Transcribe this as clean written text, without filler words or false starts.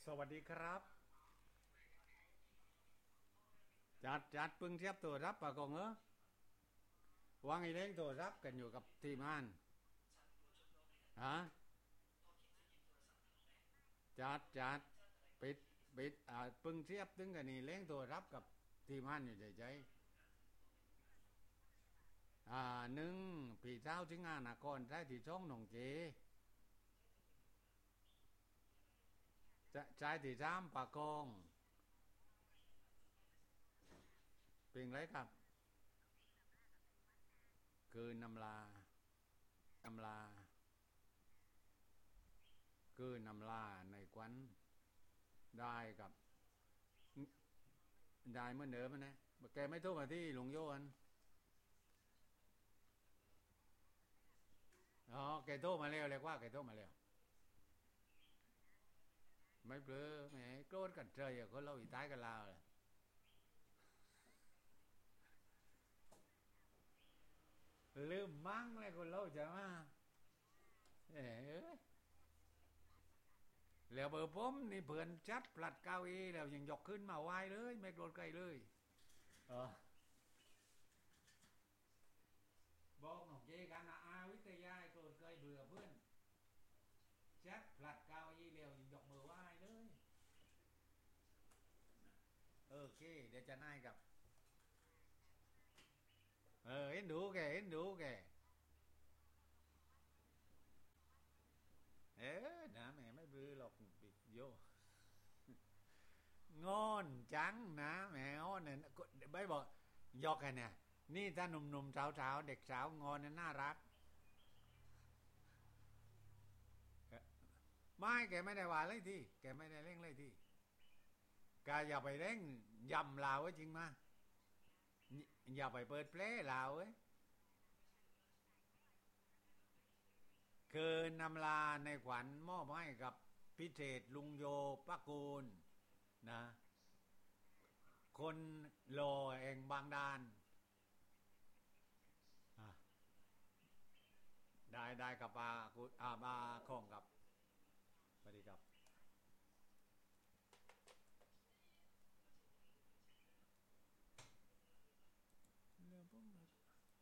สวัสดีครับจัดปึงเทียบตัวรับปะกงวางไอ้เล้งตัวรับกันอยู่กับทีมงานฮะจัดปิดปึงเทียบตึงกันนี่เล้งตัวรับกับทีมงานอยู่ใจหนึ่งปีเช้าถึงงานก่อนได้ที่ช่องหนองเจจะใช้ที่สามปะกงเป็นไรครับคือน้ำลาคือน้ำลาในควันได้กับได้เมื่อเดิมนะแกไม่โทรมาที่หลวงโยนอ๋อแกโทรมาแล้วเรียกว่าแกโทรมาแล้วไม่เปลือแหมโกรธกันเจยคนเราอีตายกันลาวเลยลืมมั้งเลยคนเราจะมาเอ๋แล้วเบอร์ผมนี่เพื่อนจัดปลัดเก้าอี้แล้วยังยกขึ้นมาไหวเลยไม่โกรธใครเลยอ๋อบอกหนอกเจกันนะวิทยาโกรธใครเบื่อเพื่อนจัดปลัดเก้าอี้แล้วยังยกมือไหวเลยโอเคเดี๋ยวจะนายกับเห็นดูแกนะแม่ไม่บื้อหรอกปิดโยงอนจังนะแม่งอนเนี่ยใบบอกยอกกันเนี่ยนี่ถ้าหนุ่มๆสาวๆเด็กสาวงอนเนี่ยน่ารักไม่แกไม่ได้ว่าเลยที่แกไม่ได้เร่งเลยที่กาอย่าไปเร่งยำลาวไว้จริงมาอย่าไปเปิดเพลย์ลาวเว้ยคือนำลาในขวัญมอบให้กับพิเศษลุงโยป้ากูลนะคนโลเองบางดานได้กับปากูบาคงกับสวัสดีครับ